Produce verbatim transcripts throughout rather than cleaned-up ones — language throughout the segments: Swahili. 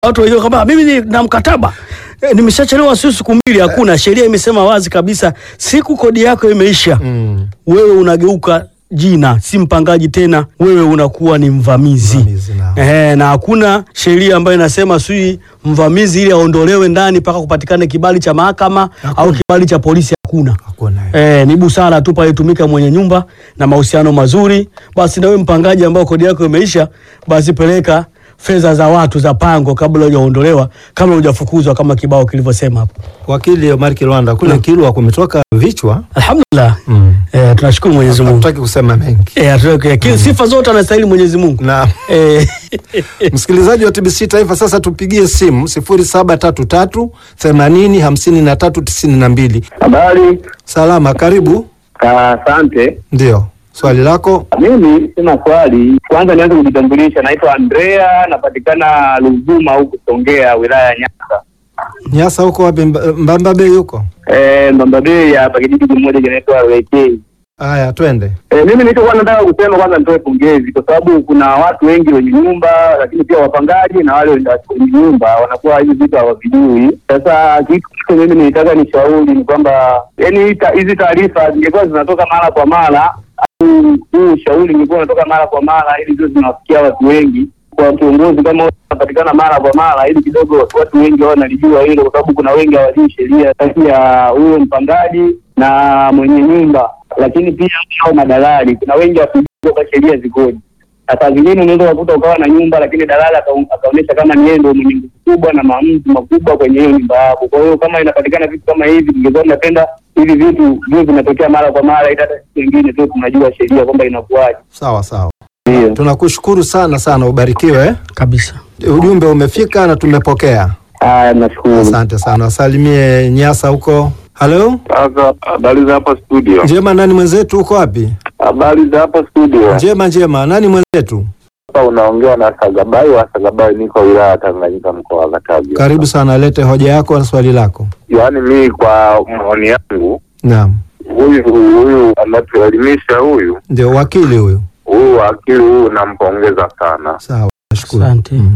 watu wajua kama mimi ni na mkataba. E, nimeshachelewa sio siku mbili, hakuna. Sheria imesema wazi kabisa siku kodi yako imeisha. Mm. Wewe unageuka jina, si mpangaji tena, wewe unakuwa ni mvamizi. Mvamizi na. Eh, na hakuna sheria ambayo inasema sui mvamizi ili aondolewe ndani mpaka kupatikane kibali cha mahakama au kibali cha polisi, hakuna. Hakuna. Eh, ni busara tu pale tumika mwenye nyumba na mahusiano mazuri. Basi na wewe mpangaji ambao kodi yako imeisha, basi peleka fedha za watu za pango kabla hujaondolewa, kabla hujafukuzwa kama kibao kilivyosema hapo. Wakili Omar Kilwanda, kule mm. Kilwa kumetoka vichwa. Alhamdulillah. Mm. Eh, tunashukuru Mwenyezi Mungu. Hatutaki kusema mengi. Eh, hatutaki. Mm. Sifa zote anastahili Mwenyezi Mungu. Naam. Eh. Msikilizaji wa T B C Taifa, sasa tupigie simu sifuri saba tatu tatu themanini hamsini na tatu tisini na mbili. Habari. Salama, karibu. Asante. Ndio. Swali lako? Mimi sina swali. Kwanza nianze kujitambulisha. Naitwa Andrea, napatikana Ruvuma huko Songea, wilaya ya Nyasa. Nyasa huko wapi? Mbamba Bay huko? Eh, Mbamba Bay hapa kijiji kimoja kinaitwa Wekei. Haya, twende. Eh, mimi nilichokuwa nataka kusema kwanza nitoe pongezi kwa sababu kuna watu wengi wenye nyumba, lakini pia wapangaji na wale wenye nyumba wanakuwa hizi vitu hawavijui. Sasa kitu kiko mimi nilitaka nishauri ni kwamba yani hizi taarifa zingekuwa zinatoka mara kwa mara, huu ushauri ungekuwa unatoka mara kwa mara ili zio zinawafikia watu wengi. Kwa kiongozi kama unapatikana mara kwa mara ili kidogo watu wengi wanalijua hilo, kwa sababu kuna wengi hawajui sheria kati ya huyo mpangaji na mwenye nyumba. Lakini pia hao madalali, kuna wengi hawajui kwa sheria zikoje. Hata vingine unaweza kukuta ukawa na nyumba lakini dalali akaonyesha kama ni yeye ndio mwenye nguvu kubwa na maamuzi makubwa kwenye hiyo nyumba yako. Kwa hiyo kama inapatikana vitu kama hivi, ningekuwa napenda hivi vitu vio vinatokea mara kwa mara, hata wengine tu tunajua sheria kwamba inakuaje. Sawa sawa. Ndio. Tunakushukuru sana sana, ubarikiwe eh? Kabisa. Ujumbe umefika na tumepokea. Ah, nashukuru. Asante sana. Wasalimie Nyasa huko. Hello? Sasa habari za hapa studio. Njema, nani mwenzetu, uko wapi? Habari za hapa studio. Njema njema, nani mwenzetu? Hapa unaongea na Sagabai wa Sagabai, niko wilaya Tanganyika, mkoa wa Katavi. Karibu sana, lete hoja yako na swali lako. Yaani mimi kwa maoni yangu, naam, huyu huyu anatuelimisha huyu ndio wakili huyu. Huyu wakili huyu nampongeza sana. Sawa, nashukuru. Asante. Mm.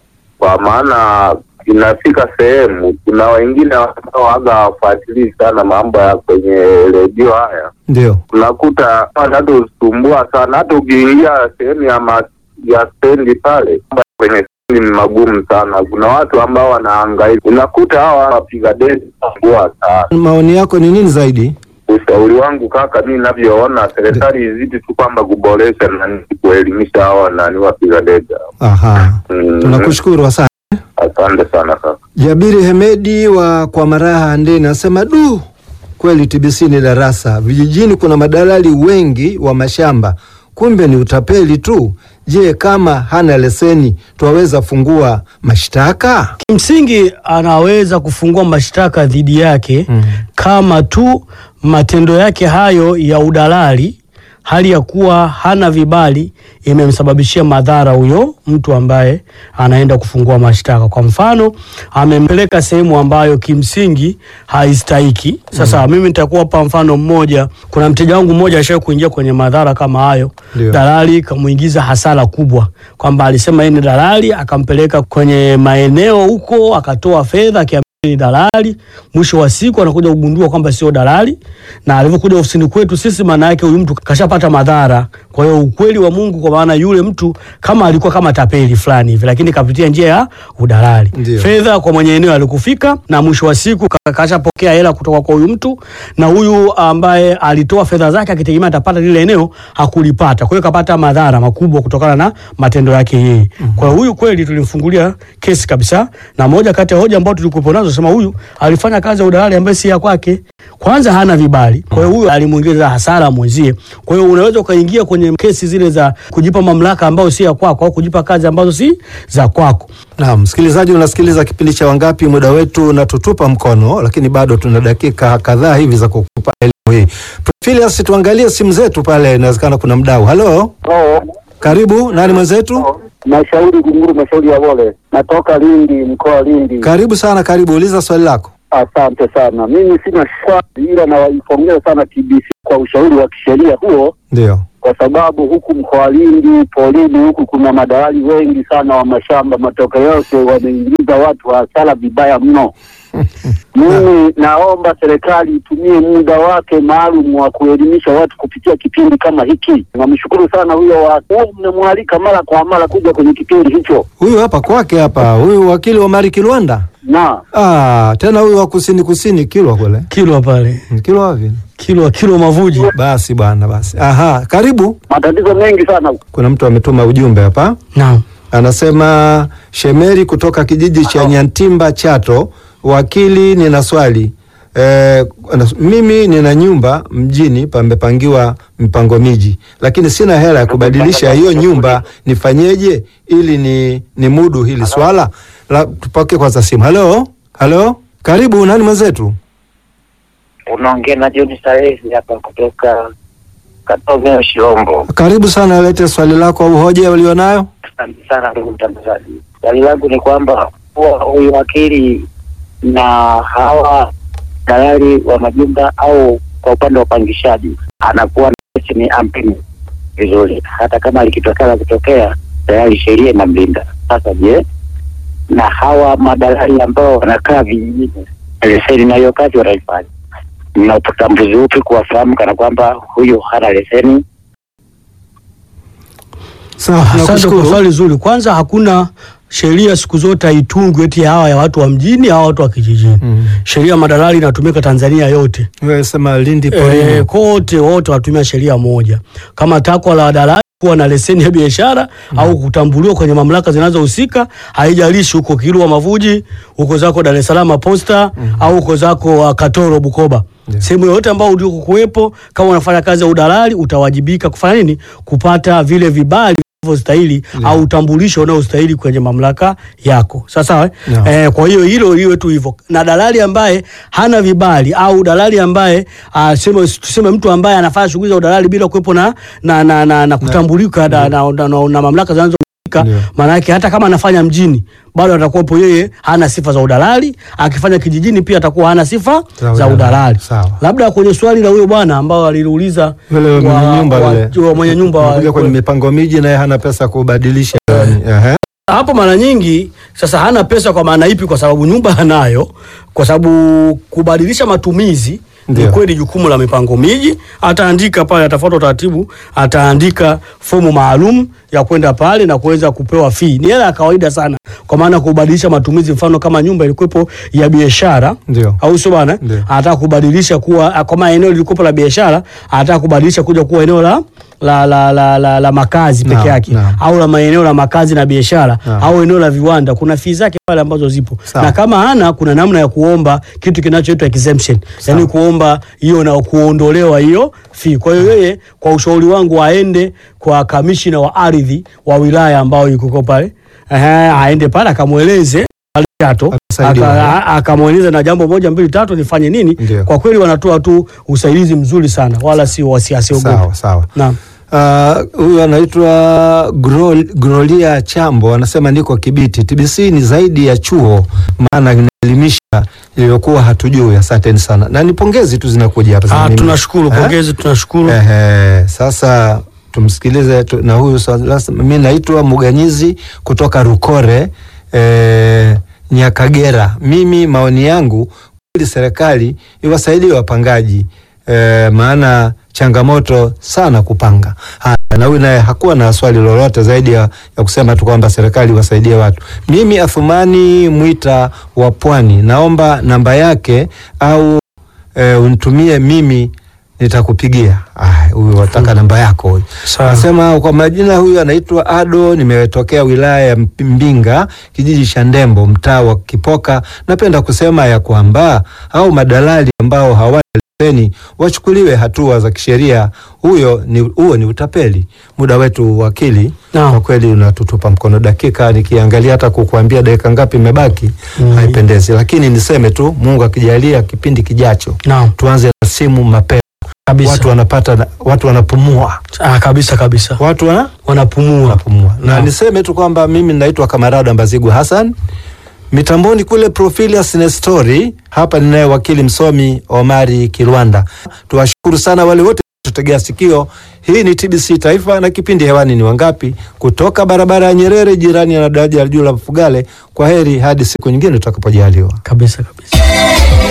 Kwa maana inafika sehemu kuna wengine wanaoaga wafuatilia sana mambo ya kwenye redio haya. Ndio. Unakuta hata usumbua sana, hata ukiingia sehemu ya ma, ya stendi pale kwenye stendi ni magumu sana. Kuna watu ambao wanahangaika. Unakuta hawa wapiga deni sumbua sana. Maoni yako ni nini zaidi? Ushauri wangu kaka, mimi ninavyoona serikali izidi tu kwamba kuboresha na kuelimisha hawa nani wapiga deni. Aha. Mm. Tunakushukuru, asante. Asante sana kaka. Jabiri Hemedi wa kwa Maraha Ndeni anasema du, kweli T B C ni darasa. Vijijini kuna madalali wengi wa mashamba, kumbe ni utapeli tu. Je, kama hana leseni tuwaweza fungua mashtaka? Kimsingi anaweza kufungua mashtaka dhidi yake mm. kama tu matendo yake hayo ya udalali, hali ya kuwa hana vibali, imemsababishia madhara huyo mtu ambaye anaenda kufungua mashtaka. Kwa mfano, amempeleka sehemu ambayo kimsingi haistahiki. Sasa mm. mimi nitakuwa hapa mfano mmoja. Kuna mteja wangu mmoja alishawahi kuingia kwenye madhara kama hayo. Dio. Dalali kamuingiza hasara kubwa, kwamba alisema yeye ni dalali, akampeleka kwenye maeneo huko, akatoa fedha kia ni dalali. Mwisho wa siku anakuja kugundua kwamba sio dalali, na alivyokuja ofisini kwetu sisi, maana yake huyu mtu kashapata madhara. Kwa hiyo ukweli wa Mungu, kwa maana yule mtu kama alikuwa kama tapeli fulani hivi, lakini kapitia njia ya udalali. Ndiyo. Fedha kwa mwenye eneo alikufika, na mwisho wa siku kashapokea hela kutoka kwa huyu mtu, na huyu ambaye alitoa fedha zake akitegemea atapata lile eneo hakulipata. Kwa hiyo kapata madhara makubwa kutokana na matendo yake yeye. Mm-hmm. Kwa hiyo huyu kweli tulimfungulia kesi kabisa, na moja kati ya hoja ambazo tulikuwa nazo sema huyu alifanya kazi ya udalali ambaye si ya kwake. Kwanza hana vibali. Kwa hiyo huyu alimuingiza hasara mwenzie. Kwa hiyo unaweza ukaingia kwenye kesi zile za kujipa mamlaka ambayo si ya kwako au kujipa kazi ambazo si za kwako. Naam, msikilizaji, unasikiliza kipindi cha Wangapi. Muda wetu unatutupa mkono, lakini bado tuna dakika kadhaa hivi za kukupa elimu hii. Profilius, tuangalie simu zetu pale, inawezekana kuna mdau. Hello. Oh. Karibu, nani mwenzetu? Oh. Mashauri Gunguru, Mashauri ya Wole. Natoka Lindi, mkoa Lindi. Karibu sana, karibu, uliza swali lako. Asante sana. Mimi sina swali, ila nawaipongeza sana T B C kwa ushauri wa kisheria huo. Ndio. kwa sababu huku mkoa Lindi polini huku kuna madalali wengi sana wa mashamba. Matokeo yote wameingiza watu wa hasara vibaya mno. Mimi naomba serikali itumie muda wake maalum wa kuelimisha watu kupitia kipindi kama hiki. Namshukuru sana huyo wa mmemwalika mara kwa mara kuja kwenye kipindi hicho. Huyu hapa kwake hapa, huyu wakili Omari Kilwanda. Na Ah, tena huyu wa kusini kusini Kilwa kule. Kilwa pale. Kilwa wapi? Kilwa Kilwa Mavuji. Basi bwana basi. Aha, karibu. matatizo mengi sana. Kuna mtu ametuma ujumbe hapa. Naam. Anasema Shemeri kutoka kijiji cha Nyantimba Chato, wakili, nina swali. E, mimi nina nyumba mjini pamepangiwa mpango miji, lakini sina hela ya kubadilisha hiyo nyumba, nifanyeje ili ni ni mudu hili swala? La, tupake kwanza simu. Halo? Halo? Karibu, nani mwenzetu? Unaongea na John Sarezi hapa kutoka Katove Shilombo. Karibu sana, lete swali lako au hoja ulionayo. Asante sana ndugu mtangazaji. Swali langu ni kwamba huyu wakili na hawa dalali wa majumba au kwa upande wa upangishaji anakuwa ni ampini vizuri, hata kama likitokea kutokea tayari sheria inamlinda. Sasa je, na hawa madalali ambao wanakaa vijijini, leseni na hiyo kazi wanaifanya, mna utambuzi upi kuwafahamu kana kwamba huyu hana leseni? Sawa, Asante kwa nakushukuru. swali zuri. Kwanza, hakuna sheria siku zote haitungwi eti hawa ya watu wa mjini au watu wa kijijini. Mm. Sheria madalali inatumika Tanzania yote. Wewe sema Lindi E, polini. kote wote watumia sheria moja. Kama takwa la dalali kuwa na leseni ya biashara mm. au kutambuliwa kwenye mamlaka zinazohusika, haijalishi huko Kilwa Mavuji, huko zako Dar es Salaam Posta mm. au huko zako uh, Katoro Bukoba. Yeah. Sehemu yote ambao uliko kuwepo, kama unafanya kazi ya udalali utawajibika kufanya nini? Kupata vile vibali stahili yeah. au utambulisho unaostahili kwenye mamlaka yako. Sasa eh? yeah. eh, kwa hiyo hilo liwe tu hivyo. Na dalali ambaye hana vibali au dalali ambaye uh, sema tuseme mtu ambaye anafanya shughuli za udalali bila kuwepo na na na, na, na kutambulika yeah. na, na, na, na, na mamlaka zinazo yeah. maana yake hata kama anafanya mjini bado atakuwa yeye hana sifa za udalali, akifanya kijijini pia atakuwa hana sifa za, za udalali. Sawa. Labda kwenye swali la huyo bwana ambao aliliuliza Yule mwenye nyumba yule mwenye nyumba kuja kwenye mipango miji naye hana pesa kubadilisha. Ehe. Hapo mara nyingi sasa hana pesa kwa maana ipi? Kwa sababu nyumba hanayo, kwa sababu kubadilisha matumizi ni kweli jukumu la mipango miji. Ataandika pale, atafuata utaratibu, ataandika fomu maalum ya kwenda pale na kuweza kupewa fee. Ni hela ya kawaida sana, kwa maana kubadilisha matumizi, mfano kama nyumba ilikuwepo ya biashara au sio bana, anataka kubadilisha kuwa kama eneo lilikuwepo la biashara, anataka kubadilisha kuja kuwa eneo la la la la, la, la makazi peke no, yake no. au la maeneo la makazi na biashara no. au eneo la viwanda, kuna fee zake pale ambazo zipo. Sao. Na kama hana, kuna namna ya kuomba kitu kinachoitwa exemption, yani kuomba hiyo na kuondolewa hiyo fee. Kwa hiyo yeye, kwa ushauri wangu, aende kwa kamishina wa ardhi wa wilaya ambao yuko pale, eh, aende pale akamueleze Chato, akamweleza na jambo moja mbili tatu nifanye nini. Ndiyo. Kwa kweli wanatoa tu usaidizi mzuri sana, wala si wasiasiogope. Sawa sawa. Naam. Huyu uh, anaitwa Grol, Grolia Chambo anasema niko Kibiti. T B C ni zaidi ya chuo, maana inaelimisha iliyokuwa hatujui. Asanteni sana. Na ni pongezi tu zinakuja hapa. Ah, tunashukuru pongezi, tunashukuru. Ehe, sasa tumsikilize tu, na huyu sasa. Mimi naitwa Muganyizi kutoka Rukore eh Nyakagera. Mimi maoni yangu ili serikali iwasaidie wapangaji e, maana changamoto sana kupanga. Ha, na huyu naye hakuwa na swali lolote zaidi ya, ya kusema tu kwamba serikali iwasaidie watu. Mimi Athumani Mwita wa Pwani, naomba namba yake au e, unitumie mimi nitakupigia. Ah, huyu wataka namba yako huyu. Nasema kwa majina, huyu anaitwa Ado, nimetokea wilaya ya Mbinga, kijiji cha Ndembo, mtaa wa Kipoka. Napenda kusema ya kwamba au madalali ambao hawana leseni wachukuliwe hatua za kisheria. Huyo ni huo ni utapeli. Muda wetu wakili, no. Kwa kweli unatutupa mkono. Dakika nikiangalia hata kukuambia dakika ngapi imebaki mm. haipendezi, lakini niseme tu Mungu akijalia kipindi kijacho, no. tuanze na simu mapema. Kabisa. Watu wanapata, watu wanapumua. Ah, kabisa kabisa. Watu wana? wanapumua. wanapumua. Na no. niseme tu kwamba mimi naitwa Kamarada Mbazigu Hassan. Mitamboni kule Profilius Nestori, hapa ninaye wakili msomi Omari Kilwanda. Tuwashukuru sana wale wote tutegea sikio. Hii ni T B C Taifa na kipindi hewani ni Wangapi, kutoka barabara ya Nyerere jirani na daraja la juu la Mfugale. Kwa heri hadi siku nyingine tutakapojaliwa. Kabisa kabisa.